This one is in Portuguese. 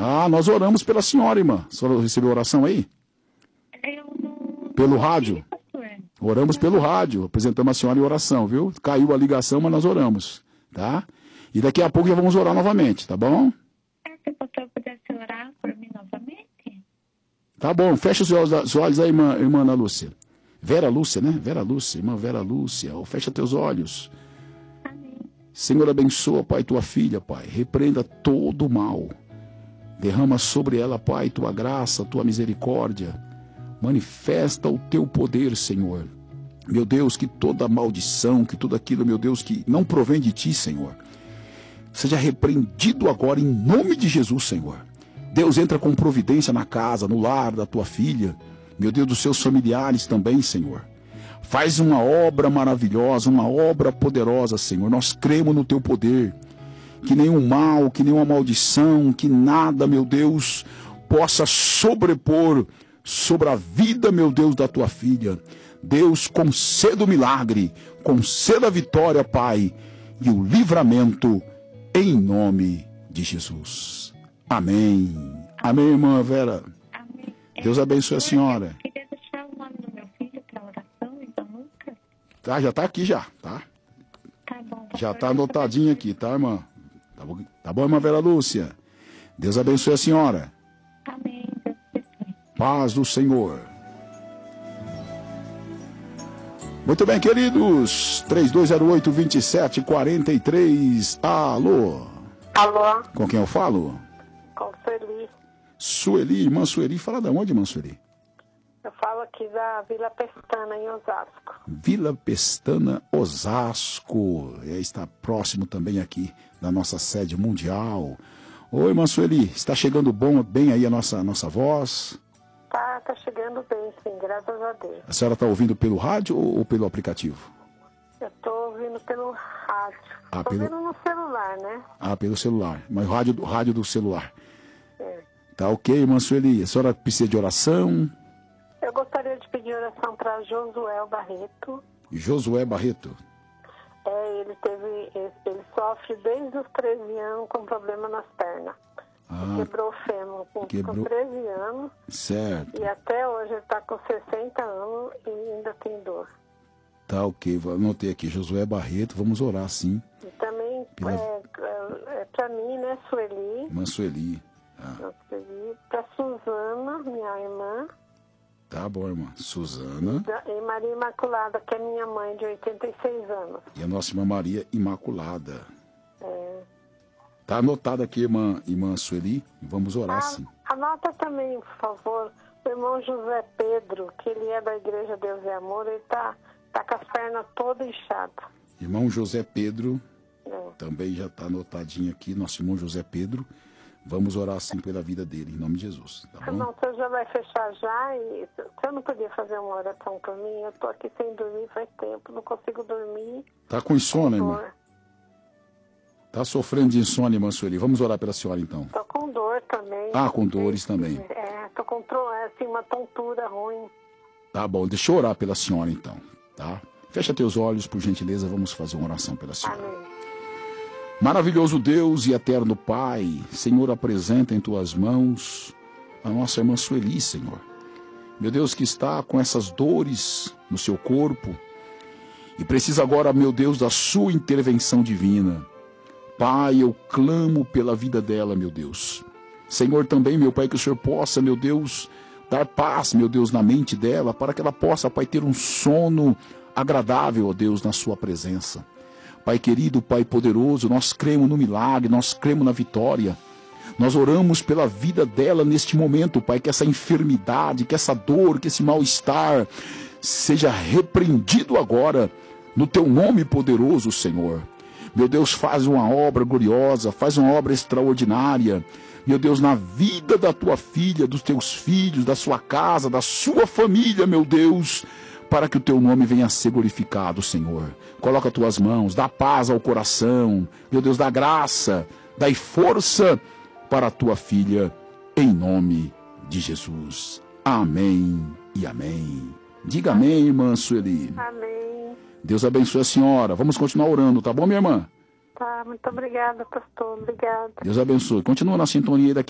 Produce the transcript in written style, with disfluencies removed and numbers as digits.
Ah, nós oramos pela senhora, irmã. A senhora recebeu oração aí? Eu não... Pelo rádio? Oramos pelo rádio, apresentamos a senhora em oração, viu? Caiu a ligação, mas nós oramos, tá? E daqui a pouco já vamos orar novamente, tá bom? Se o pastor pudesse orar por mim novamente? Tá bom, fecha os olhos aí, irmã Ana Lúcia. Vera Lúcia, né? Vera Lúcia, irmã Vera Lúcia. Fecha teus olhos. Amém. Senhor, abençoa, Pai, tua filha, Pai. Repreenda todo o mal. Derrama sobre ela, Pai, tua graça, tua misericórdia. Manifesta o teu poder, Senhor. Meu Deus, que toda maldição, que tudo aquilo, meu Deus, que não provém de ti, Senhor, seja repreendido agora em nome de Jesus, Senhor. Deus, entra com providência na casa, no lar da tua filha. Meu Deus, dos seus familiares também, Senhor. Faz uma obra maravilhosa, uma obra poderosa, Senhor. Nós cremos no teu poder. Que nenhum mal, que nenhuma maldição, que nada, meu Deus, possa sobrepor sobre a vida, meu Deus, da tua filha. Deus, conceda o milagre, conceda a vitória, Pai, e o livramento em nome de Jesus. Amém. Amém, irmã Vera. Amém. Deus abençoe a senhora. Eu queria deixar o nome do meu filho para oração, então nunca. Tá, já tá aqui já, tá? Tá bom. Já tá anotadinho aqui, tá, irmã? Tá bom, irmã Vera Lúcia? Deus abençoe a senhora. Amém. Deus abençoe. Paz do Senhor. Muito bem, queridos. 3208-2743. Alô? Alô? Com quem eu falo? Com Sueli. Sueli. Irmã Sueli. Fala de onde, irmã Sueli? Eu falo aqui da Vila Pestana, em Osasco. Vila Pestana, Osasco. Está próximo também aqui da nossa sede mundial. Oi, irmã Sueli. Está chegando bem aí a nossa voz? Tá chegando bem, sim, graças a Deus. A senhora está ouvindo pelo rádio ou pelo aplicativo? Eu tô ouvindo pelo rádio. Tô ouvindo no celular, né? Ah, pelo celular. Mas rádio do celular. É. Tá ok, irmã Sueli. A senhora precisa de oração? Eu gostaria de pedir oração para Josué Barreto. Josué Barreto. Ele sofre desde os 13 anos com problema nas pernas. Quebrou o fêmur com 13 anos. Certo. E até hoje ele está com 60 anos e ainda tem dor. Tá ok, anotei aqui, Josué Barreto, vamos orar sim. E também para mim, né, Sueli. Irmã Sueli. Para Suzana, minha irmã. Tá bom, irmã. Suzana. E Maria Imaculada, que é minha mãe, de 86 anos. E a nossa irmã Maria Imaculada. É. Tá anotado aqui, irmã Sueli. Vamos orar sim. Anota também, por favor, o irmão José Pedro, que ele é da Igreja Deus e Amor, ele tá com as pernas todas inchadas. Irmão José Pedro, também já tá anotadinho aqui, nosso irmão José Pedro. Vamos orar assim pela vida dele, em nome de Jesus, tá bom? Não, o senhor já vai fechar já e o senhor não podia fazer uma oração por mim? Eu tô aqui sem dormir faz tempo, não consigo dormir. Tá com insônia, irmã? Tá sofrendo de insônia, irmã Sueli. Vamos orar pela senhora, então. Tô com dor também. Ah, com dores também. Tô com assim, uma tontura ruim. Tá bom, deixa eu orar pela senhora, então, tá? Fecha teus olhos, por gentileza, vamos fazer uma oração pela senhora. Amém. Maravilhoso Deus e eterno Pai, Senhor, apresenta em tuas mãos a nossa irmã Sueli, Senhor. Meu Deus, que está com essas dores no seu corpo e precisa agora, meu Deus, da sua intervenção divina. Pai, eu clamo pela vida dela, meu Deus. Senhor, também, meu Pai, que o Senhor possa, meu Deus, dar paz, meu Deus, na mente dela, para que ela possa, Pai, ter um sono agradável, ó Deus, na sua presença. Pai querido, Pai poderoso, nós cremos no milagre, nós cremos na vitória. Nós oramos pela vida dela neste momento, Pai, que essa enfermidade, que essa dor, que esse mal-estar seja repreendido agora no Teu nome poderoso, Senhor. Meu Deus, faz uma obra gloriosa, faz uma obra extraordinária. Meu Deus, na vida da Tua filha, dos Teus filhos, da sua casa, da sua família, meu Deus, para que o Teu nome venha a ser glorificado, Senhor. Coloca as Tuas mãos, dá paz ao coração, meu Deus, dá graça, dá força para a Tua filha, em nome de Jesus. Amém e amém. Diga amém, irmã Sueli. Amém. Deus abençoe a senhora. Vamos continuar orando, tá bom, minha irmã? Tá, muito obrigada, pastor. Obrigada. Deus abençoe. Continua na sintonia daqui.